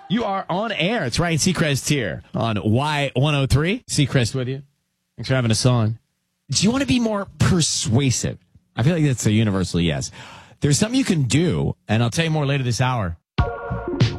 You are on air. It's Ryan Seacrest here on Y103. Seacrest with you. Thanks for having us on. Do you want to be more persuasive? I feel like that's a universal yes. There's something you can do, and I'll tell you more later this hour.